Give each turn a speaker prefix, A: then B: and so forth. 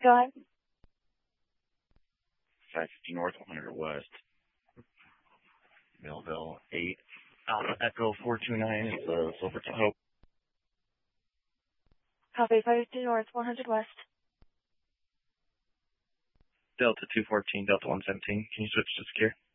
A: Go ahead.
B: 550 North, 100 West. Millville 8. Alpha Echo 429 is the Silverton Hope.
A: Copy, 550 North, 100 West.
B: Delta 214, Delta 117. Can you switch to secure?